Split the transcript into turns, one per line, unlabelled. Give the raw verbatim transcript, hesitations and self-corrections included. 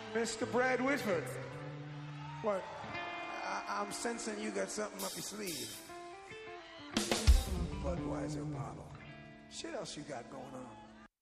Mister Brad Whitford. What? I I'm sensing you got something up your sleeve. Budweiser bottle. Shit else you got going on?